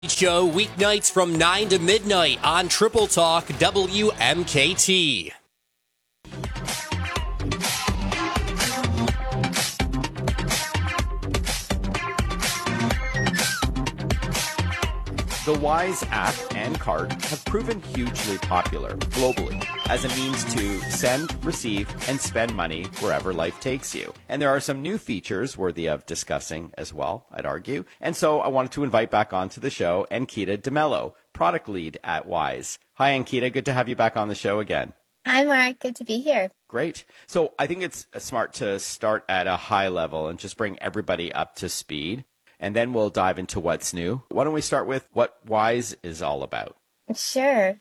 Show weeknights from 9 to midnight on Triple Talk WMKT. The Wise app and card have proven hugely popular globally as a means to send, receive, and spend money wherever life takes you. And there are some new features worthy of discussing as well, I'd argue. And so I wanted to invite back onto the show Ankita DeMello, product lead at Wise. Hi, Ankita. Good to have you back on the show again. Hi, Mark. Good to be here. Great. So I think it's smart to start at a high level and just bring everybody up to speed. And then we'll dive into what's new. Why don't we start with what Wise is all about? Sure.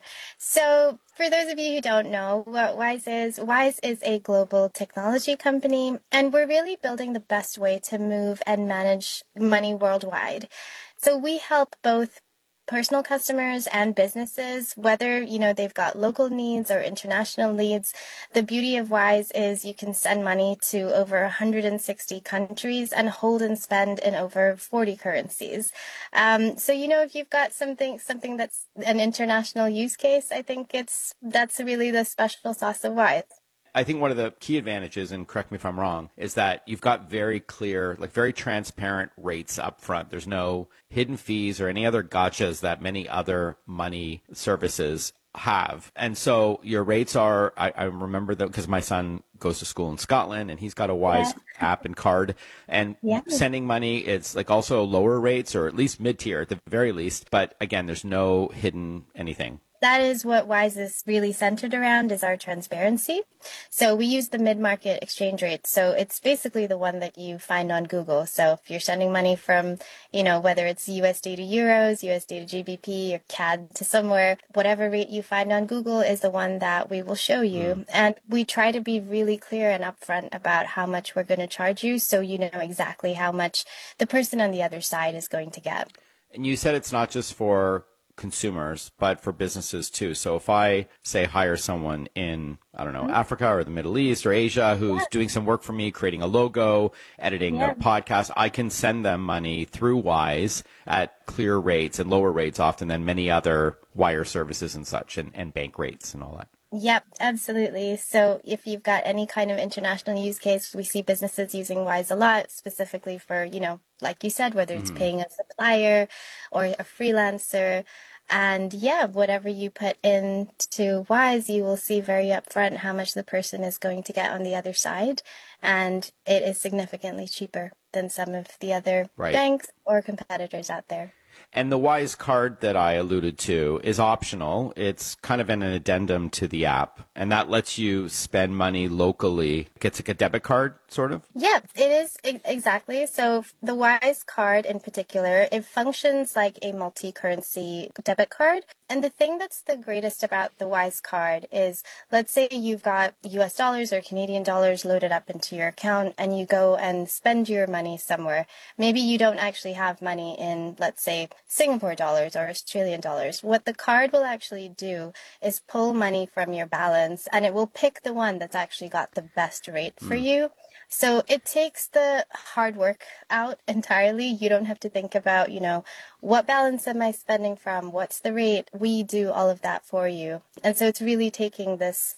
So for those of you who don't know what Wise is a global technology company, and we're really building the best way to move and manage money worldwide. So we help both personal customers and businesses, whether, they've got local needs or international needs. The beauty of Wise is you can send money to over 160 countries and hold and spend in over 40 currencies. So, if you've got something that's an international use case, I think that's really the special sauce of Wise. I think one of the key advantages, and correct me if I'm wrong, is that you've got very clear, very transparent rates up front. There's no hidden fees or any other gotchas that many other money services have. And so your rates are, I remember that because my son goes to school in Scotland and he's got a Wise app and card, and sending money, it's also lower rates, or at least mid-tier at the very least. But again, there's no hidden anything. That is what Wise is really centered around, is our transparency. So we use the mid-market exchange rate. So it's basically the one that you find on Google. So if you're sending money from, whether it's USD to euros, USD to GBP, or CAD to somewhere, whatever rate you find on Google is the one that we will show you. And we try to be really clear and upfront about how much we're going to charge you, so you know exactly how much the person on the other side is going to get. And you said it's not just for consumers, but for businesses too. So if I say hire someone in, Africa or the Middle East or Asia who's doing some work for me, creating a logo, editing a podcast, I can send them money through Wise at clear rates and lower rates often than many other wire services and such, and bank rates and all that. Yep, absolutely. So if you've got any kind of international use case, we see businesses using Wise a lot, specifically for, like you said, whether it's paying a supplier or a freelancer. And whatever you put into Wise, you will see very upfront how much the person is going to get on the other side. And it is significantly cheaper than some of the other banks or competitors out there. And the Wise card that I alluded to is optional. It's kind of an addendum to the app, and that lets you spend money locally. It's like a debit card, sort of? Yeah, it is exactly. So the Wise card in particular, it functions like a multi-currency debit card. And the thing that's the greatest about the Wise card is, let's say you've got US dollars or Canadian dollars loaded up into your account and you go and spend your money somewhere. Maybe you don't actually have money in, let's say, Singapore dollars or Australian dollars. What the card will actually do is pull money from your balance, and it will pick the one that's actually got the best rate for you. So it takes the hard work out entirely. You don't have to think about, what balance am I spending from? What's the rate? We do all of that for you. And so it's really taking this,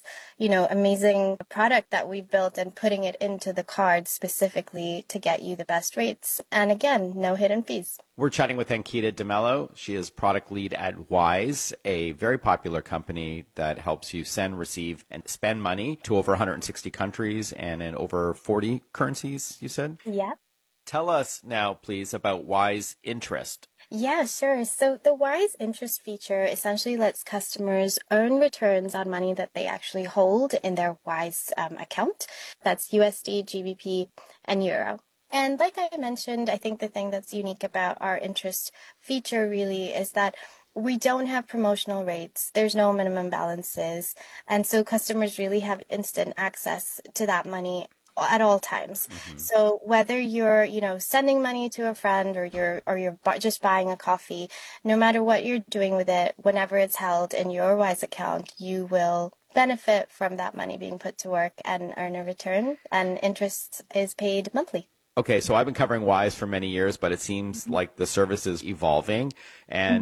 amazing product that we've built and putting it into the card specifically to get you the best rates. And again, no hidden fees. We're chatting with Ankita DeMello. She is product lead at Wise, a very popular company that helps you send, receive, and spend money to over 160 countries and in over 40 currencies, you said? Yeah. Tell us now, please, about Wise Interest. Yeah, sure. So the Wise Interest feature essentially lets customers earn returns on money that they actually hold in their Wise account. That's USD, GBP, and Euro. And like I mentioned, I think the thing that's unique about our interest feature really is that we don't have promotional rates. There's no minimum balances. And so customers really have instant access to that money at all times. So whether you're, sending money to a friend or you're just buying a coffee, no matter what you're doing with it, whenever it's held in your Wise account, you will benefit from that money being put to work and earn a return, and interest is paid monthly. Okay, so I've been covering Wise for many years, but it seems like the service is evolving. And